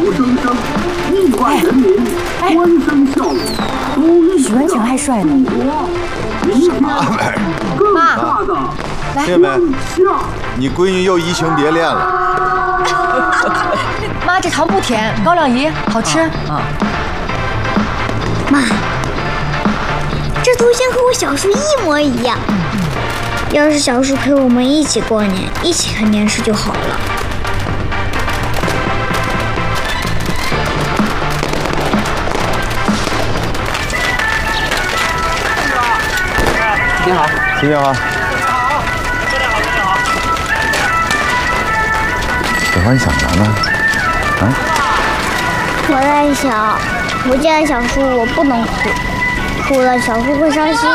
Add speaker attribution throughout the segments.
Speaker 1: 鼓声声，亿万人民欢声笑语，
Speaker 2: 许文强还帅呢。
Speaker 1: 妈，
Speaker 3: 妹妹，你闺女又移情别恋了。
Speaker 2: 妈，这糖不甜，高粱饴好吃。
Speaker 4: 妈，这头像和我小叔一模一样。要是小叔陪我们一起过年，一起看电视就好了。
Speaker 5: 新年好，
Speaker 3: 新年好。小花，你想啥呢？啊？
Speaker 4: 我在想，我见小叔我不能哭，哭了小叔会伤心。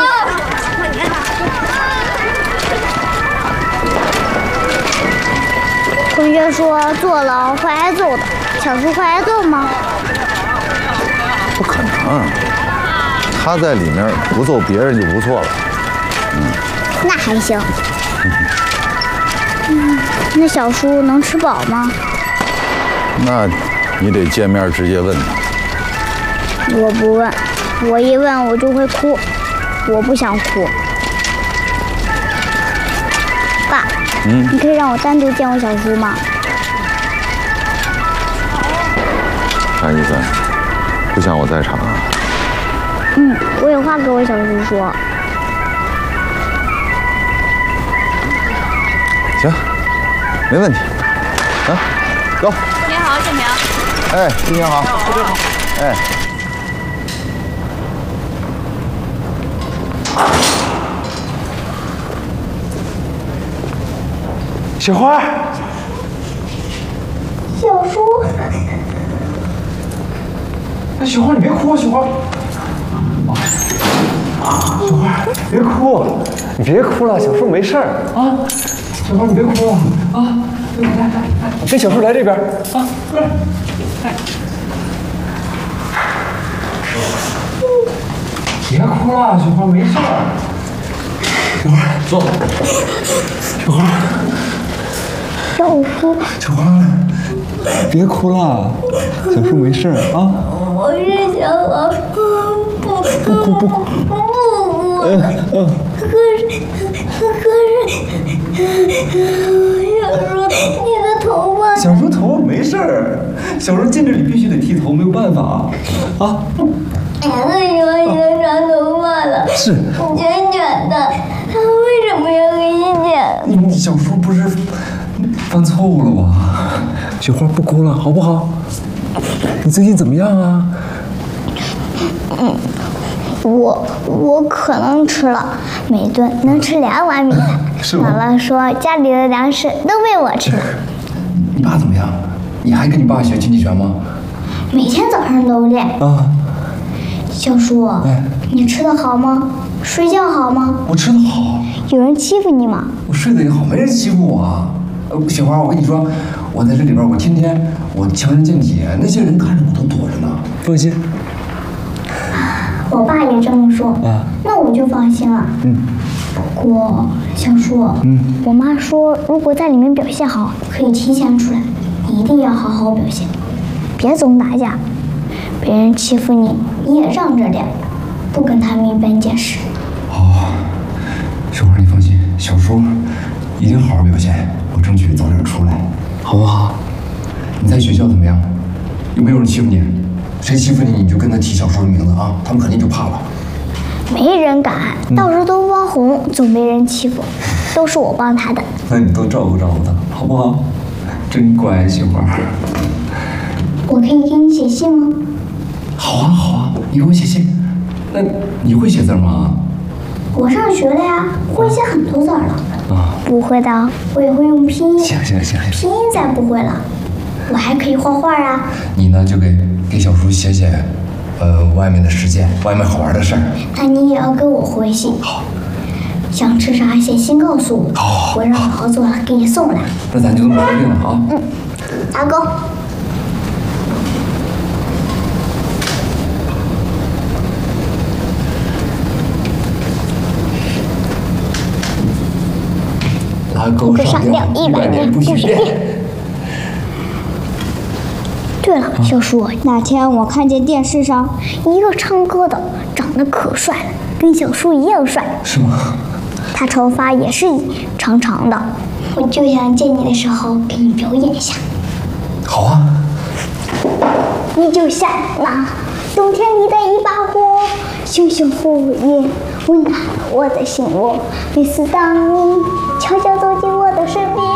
Speaker 4: 同学说坐牢会挨揍的，小叔会挨揍吗？
Speaker 3: 不可能，他在里面不揍别人就不错了。
Speaker 4: 那还行。那小叔能吃饱吗？
Speaker 3: 那你得见面直接问他。
Speaker 4: 我不问，我一问我就会哭，我不想哭。爸，你可以让我单独见我小叔吗？
Speaker 3: 啥意思？不想我在场啊？
Speaker 4: 我有话跟我小叔说。
Speaker 3: 行，没问题。啊，走。
Speaker 2: 新年好，建平。
Speaker 3: 哎，新年好。哎。
Speaker 5: 小花，
Speaker 4: 小叔，
Speaker 5: 哎，小花你别哭啊，小花。小花，别哭，你别哭了，小叔没事儿啊。小花，你别哭了啊！来，跟小叔来这边啊，过来，来。别哭了，小花没事儿。小花，坐。小花。小花，别哭了，小叔没事啊。
Speaker 4: 我是小老鼠，不哭。小叔，你的头发。
Speaker 5: 小叔头发没事儿，小叔进这里必须得剃头，没有办法啊。
Speaker 4: 我喜欢你的长头发了，
Speaker 5: 是
Speaker 4: 卷卷的，他为什么要给你剪？
Speaker 5: 你小叔不是犯错误了吧？小花不哭了，好不好？你最近怎么样啊？
Speaker 4: 我可能吃了，每顿能吃2碗米饭。姥姥说家里的粮食都被我吃了。
Speaker 5: 你爸怎么样？你还跟你爸学竞技拳吗？
Speaker 4: 每天早上都练。
Speaker 5: 啊。
Speaker 4: 小叔，你吃得好吗？睡觉好吗？
Speaker 5: 我吃得好。
Speaker 4: 有人欺负你吗？
Speaker 5: 我睡得也好，没人欺负我啊。小花，我跟你说，我在这里边，我天天强身健体，那些人看着我都躲着呢。放心。
Speaker 4: 我爸也这么说。那我就放心了。不过小叔，我妈说，如果在里面表现好，可以提前出来。你一定要好好表现，别总打架。别人欺负你，你也让着点，不跟他们一般见识。
Speaker 5: 好，小花你放心，小叔一定好好表现，我争取早点出来，好不好？你在学校怎么样？有没有人欺负你？谁欺负你，你就跟他提小叔的名字啊，他们肯定就怕了。
Speaker 4: 没人敢，到处都汪红，总没人欺负，都是我帮他的。
Speaker 5: 那你多照顾照顾他，好不好？真乖，小花。
Speaker 4: 我可以给你写信吗？
Speaker 5: 好啊，好啊，你给我写信。那你会写字吗？
Speaker 4: 我上学了呀，会写很多字了。不会的，我也会用拼音。
Speaker 5: 行，
Speaker 4: 拼音再不会了，我还可以画画啊。
Speaker 5: 你呢，就给小叔写写，外面的世界，外面好玩的事儿。
Speaker 4: 那你也要给我回信。
Speaker 5: 好。
Speaker 4: 想吃啥，写信告诉我。好。我让姥姥做了，给你送来。
Speaker 5: 那咱就这么说定了啊。
Speaker 4: 打勾。
Speaker 5: 拉钩上吊100年不许变。
Speaker 4: 对了，小叔，那天我看见电视上一个唱歌的，长得可帅了，跟小叔一样帅。
Speaker 5: 是吗？
Speaker 4: 他头发也是长长的，我就想见你的时候给你表演一下。
Speaker 5: 好啊。
Speaker 4: 你就像那冬天里的一把火，熊熊火焰温暖了我的心窝。每次当你悄悄走进我的身边。